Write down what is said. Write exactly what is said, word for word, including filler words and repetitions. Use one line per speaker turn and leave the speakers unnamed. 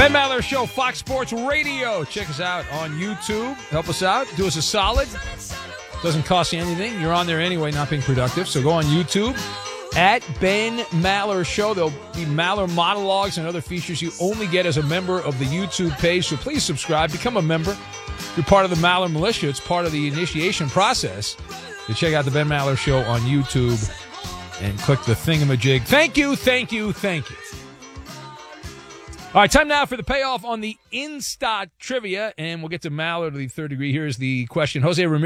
Ben Maller Show, Fox Sports Radio. Check us out on YouTube. Help us out. Do us a solid. Doesn't cost you anything. You're on there anyway, not being productive. So go on YouTube at Ben Maller Show. There'll be Maller monologues and other features you only get as a member of the YouTube page. So please subscribe. Become a member. You're part of the Maller Militia. It's part of the initiation process. You check out the Ben Maller Show on YouTube and click the thingamajig. Thank you, thank you, thank you. All right, time now for the payoff on the Instat Trivia, and we'll get to Maller to the third degree. Here's the question. Jose Ramirez